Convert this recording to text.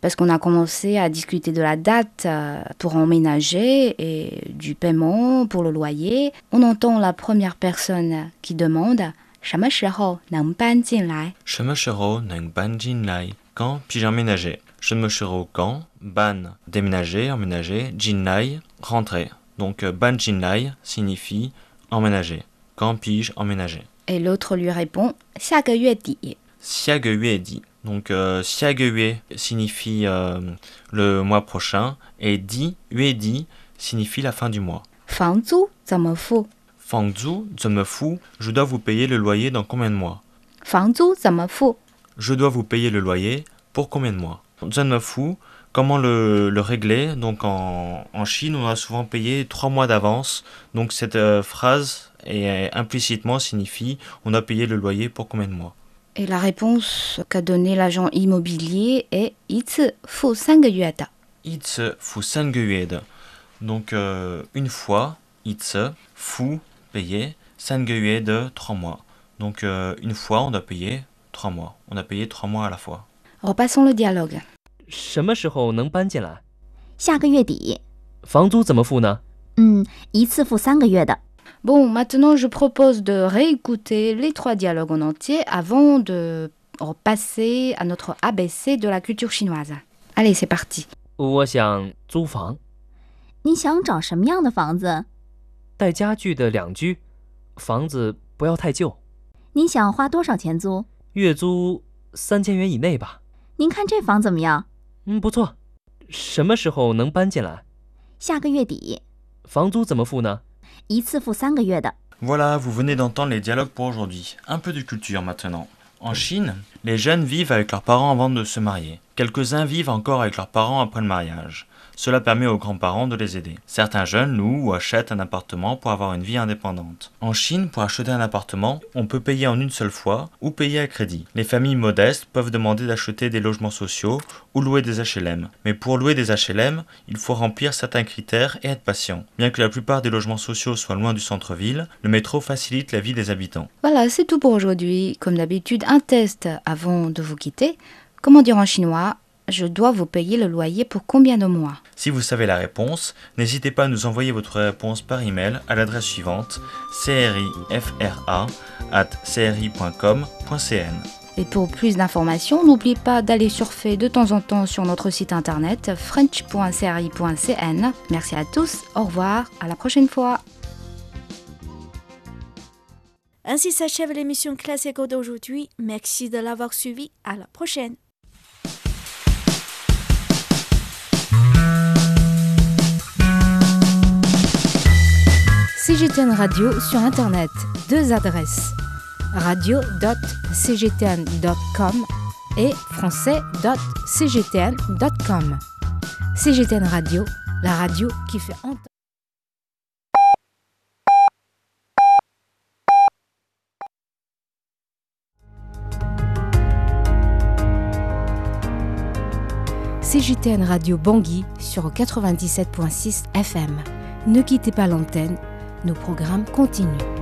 parce qu'on a commencé à discuter de la date pour emménager et du paiement pour le loyer. On entend la première personne qui demande « 什么时候能搬进来？ 什么时候能搬进来？ Quand puis-je emménager? 什么时候 quand? Ban, déménager, emménager. Jinlai, rentrer. Donc ban jinlai signifie emménager. Quand puis-je emménager? » Et l'autre lui répond « 下个月底。 下个月底. Donc 下个月 signifie le mois prochain et 月底 signifie la fin du mois. 房租怎么付？ 房租怎么付? Je dois vous payer le loyer dans combien de mois? 房租怎么付？ Je dois vous payer le loyer pour combien de mois? 怎么付? Comment le régler? Donc en Chine, on a souvent payé 3 mois d'avance. Donc cette phrase implicitement signifie on a payé le loyer pour combien de mois? Et la réponse qu'a donnée l'agent immobilier est «一次付3个月的。 一次付3个月的. Donc une fois, 一次付 payer 3个月的 3 mois. Donc une fois, on doit payer 3 mois. On a payé 3 mois à la fois. Repassons le dialogue. 什么时候能搬进来？ 下个月底。 房租怎么付呢？ 一次付3个月的。 Bon, maintenant je propose de réécouter les 3 dialogues en entier avant de passer à notre ABC de la culture chinoise. Allez, c'est parti. 我想租房， 你想找什么样的房子？ 带家具的2居，房子不要太旧。 你想花多少钱租？ 月租3000元以内吧。 您看这房怎么样？ 不错。什么时候能搬进来？ 下个月底。 房租怎么付呢？ 一次付3个月的。 Voilà, vous venez d'entendre les dialogues pour aujourd'hui. Un peu de culture maintenant. En Chine, les jeunes vivent avec leurs parents avant de se marier. Quelques-uns vivent encore avec leurs parents après le mariage. Cela permet aux grands-parents de les aider. Certains jeunes louent ou achètent un appartement pour avoir une vie indépendante. En Chine, pour acheter un appartement, on peut payer en une seule fois ou payer à crédit. Les familles modestes peuvent demander d'acheter des logements sociaux ou louer des HLM. Mais pour louer des HLM, il faut remplir certains critères et être patient. Bien que la plupart des logements sociaux soient loin du centre-ville, le métro facilite la vie des habitants. Voilà, c'est tout pour aujourd'hui. Comme d'habitude, un test avant de vous quitter. Comment dire en chinois ? Je dois vous payer le loyer pour combien de mois? Si vous savez la réponse, n'hésitez pas à nous envoyer votre réponse par email à l'adresse suivante crifra@cri.com.cn. Et pour plus d'informations, n'oubliez pas d'aller surfer de temps en temps sur notre site internet french.cri.cn. Merci à tous, au revoir, à la prochaine fois. Ainsi s'achève l'émission Classe Éco d'aujourd'hui. Merci de l'avoir suivi. À la prochaine. CGTN Radio sur internet, 2 adresses, radio.cgtn.com et français.cgtn.com. CGTN Radio, la radio qui fait entendre. CGTN Radio Bangui sur 97.6 FM. Ne quittez pas l'antenne, nos programmes continuent.